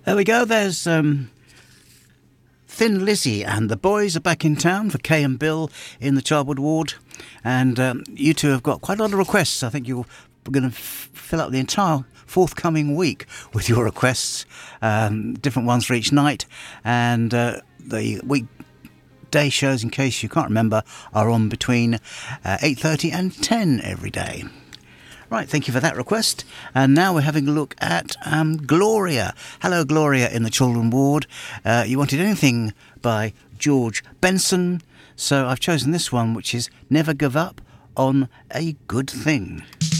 There we go. There's Thin Lizzy, and the boys are back in town for Kay and Bill in the Childwood ward. And you two have got quite a lot of requests. I think you're going to fill up the entire forthcoming week with your requests, different ones for each night. And the weekday shows, in case you can't remember, are on between 8:30 and 10 every day. Right, thank you for that request. And now we're having a look at Gloria. Hello, Gloria in the Children ward. You wanted anything by George Benson, so I've chosen this one, which is Never Give Up on a Good Thing.